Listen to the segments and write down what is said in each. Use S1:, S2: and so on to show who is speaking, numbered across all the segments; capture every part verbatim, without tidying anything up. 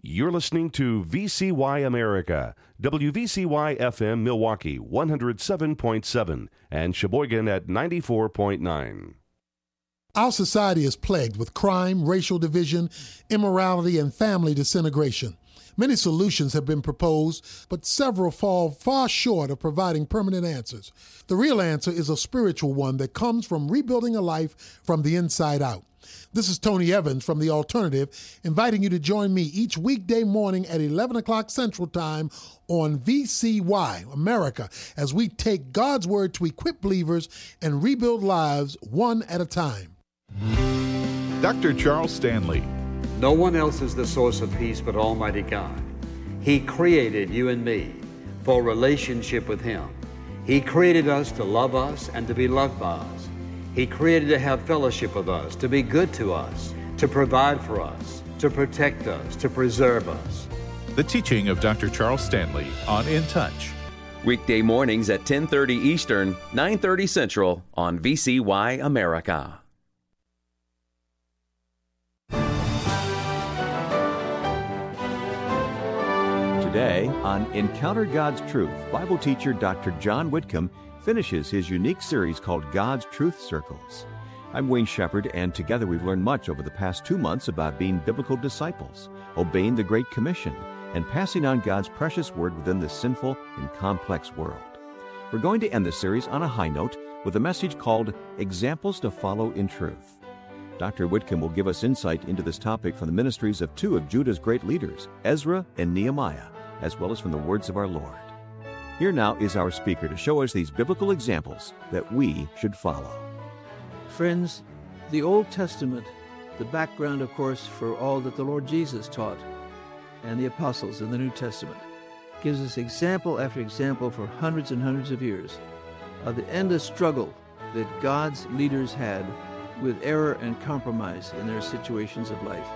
S1: You're listening to V C Y America, W V C Y F M Milwaukee one oh seven point seven and Sheboygan at ninety-four point nine.
S2: Our society is plagued with crime, racial division, immorality, and family disintegration. Many solutions have been proposed, but several fall far short of providing permanent answers. The real answer is a spiritual one that comes from rebuilding a life from the inside out. This is Tony Evans from The Alternative, inviting you to join me each weekday morning at eleven o'clock Central Time on V C Y America as we take God's Word to equip believers and rebuild lives one at a time.
S3: Doctor Charles Stanley.
S4: No one else is the source of peace but Almighty God. He created you and me for a relationship with Him. He created us to love us and to be loved by us. He created to have fellowship with us, to be good to us, to provide for us, to protect us, to preserve us.
S3: The teaching of Doctor Charles Stanley on In Touch.
S5: Weekday mornings at ten thirty Eastern, nine thirty Central on V C Y America.
S6: Today, on Encounter God's Truth, Bible teacher Doctor John Whitcomb finishes his unique series called God's Truth Circles. I'm Wayne Shepherd, and together we've learned much over the past two months about being biblical disciples, obeying the Great Commission, and passing on God's precious word within this sinful and complex world. We're going to end this series on a high note with a message called Examples to Follow in Truth. Doctor Whitcomb will give us insight into this topic from the ministries of two of Judah's great leaders, Ezra and Nehemiah, as well as from the words of our Lord. Here now is our speaker to show us these biblical examples that we should follow.
S7: Friends, the Old Testament, the background, of course, for all that the Lord Jesus taught and the apostles in the New Testament, gives us example after example for hundreds and hundreds of years of the endless struggle that God's leaders had with error and compromise in their situations of life.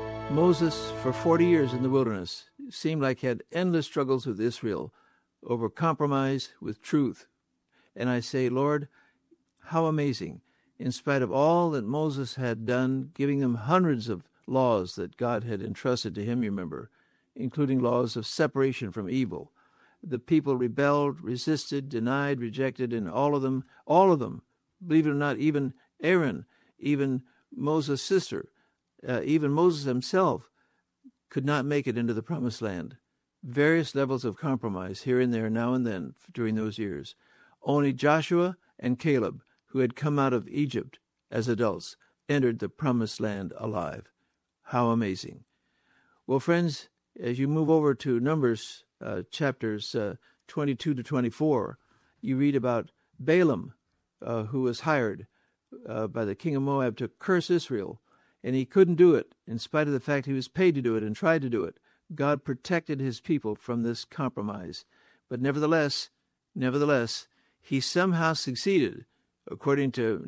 S7: Moses, for forty years in the wilderness, seemed like he had endless struggles with Israel over compromise with truth. And I say, Lord, how amazing. In spite of all that Moses had done, giving them hundreds of laws that God had entrusted to him, you remember, including laws of separation from evil. The people rebelled, resisted, denied, rejected, and all of them, all of them, believe it or not, even Aaron, even Moses' sister, uh, even Moses himself, could not make it into the promised land. Various levels of compromise here and there, now and then, during those years. Only Joshua and Caleb, who had come out of Egypt as adults, entered the promised land alive. How amazing. Well, friends, as you move over to Numbers uh, chapters uh, twenty-two to twenty-four, you read about Balaam, uh, who was hired uh, by the king of Moab to curse Israel. And he couldn't do it, in spite of the fact he was paid to do it and tried to do it. God protected his people from this compromise. But nevertheless, nevertheless, he somehow succeeded, according to